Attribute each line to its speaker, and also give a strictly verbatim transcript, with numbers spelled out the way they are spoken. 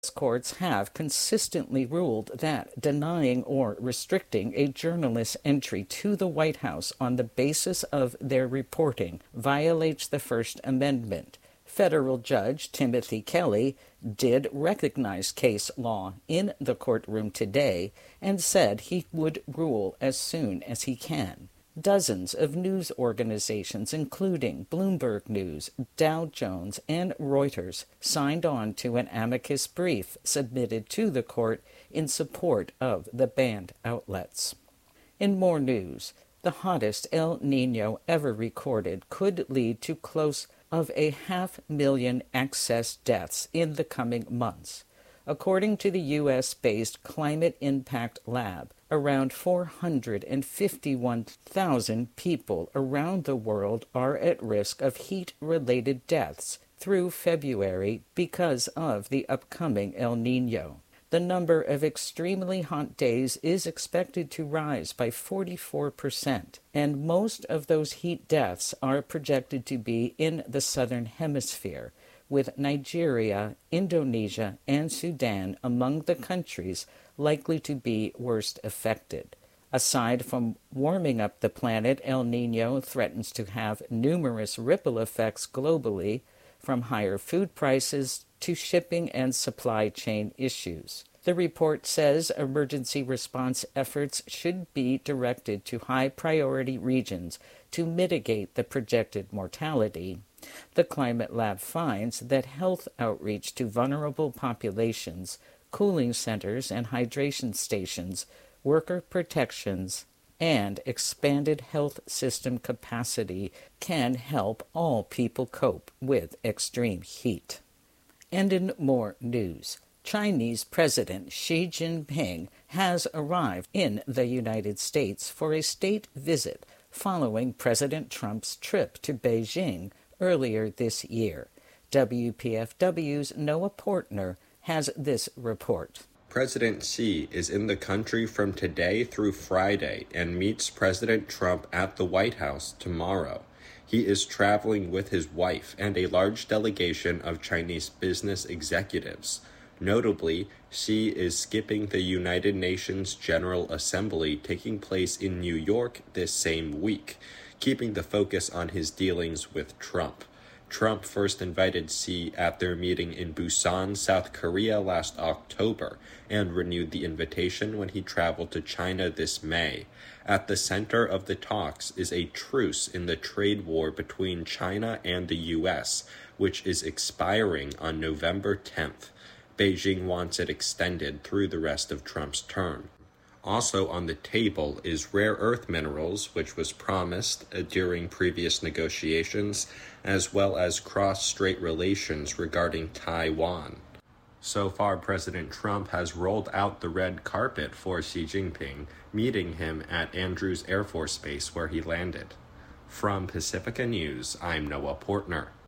Speaker 1: Courts have consistently ruled that denying or restricting a journalist's entry to the White House on the basis of their reporting violates the First Amendment. Federal Judge Timothy Kelly did recognize case law in the courtroom today and said he would rule as soon as he can. Dozens of news organizations, including Bloomberg News, Dow Jones, and Reuters, signed on to an amicus brief submitted to the court in support of the banned outlets. In more news, the hottest El Niño ever recorded could lead to close of a half million excess deaths in the coming months. According to the U S-based Climate Impact Lab, around four hundred fifty-one thousand people around the world are at risk of heat-related deaths through February because of the upcoming El Niño. The number of extremely hot days is expected to rise by forty-four percent, and most of those heat deaths are projected to be in the southern hemisphere, with Nigeria, Indonesia, and Sudan among the countries likely to be worst affected. Aside from warming up the planet, El Niño threatens to have numerous ripple effects globally, from higher food prices to shipping and supply chain issues. The report says emergency response efforts should be directed to high-priority regions to mitigate the projected mortality. The Climate Lab finds that health outreach to vulnerable populations, cooling centers and hydration stations, worker protections, and expanded health system capacity can help all people cope with extreme heat. And in more news, Chinese President Xi Jinping has arrived in the United States for a state visit following President Trump's trip to Beijing earlier this year. W P F W's Noah Portner has this report.
Speaker 2: President Xi is in the country from today through Friday and meets President Trump at the White House tomorrow. He is traveling with his wife and a large delegation of Chinese business executives. Notably, Xi is skipping the United Nations General Assembly taking place in New York this same week, keeping the focus on his dealings with Trump. Trump first invited Xi at their meeting in Busan, South Korea last October, and renewed the invitation when he traveled to China this May. At the center of the talks is a truce in the trade war between China and the U S, which is expiring on November tenth. Beijing wants it extended through the rest of Trump's term. Also on the table is rare earth minerals, which was promised uh, during previous negotiations, as well as cross-strait relations regarding Taiwan. So far, President Trump has rolled out the red carpet for Xi Jinping, meeting him at Andrews Air Force Base where he landed. From Pacifica News, I'm Noah Portner.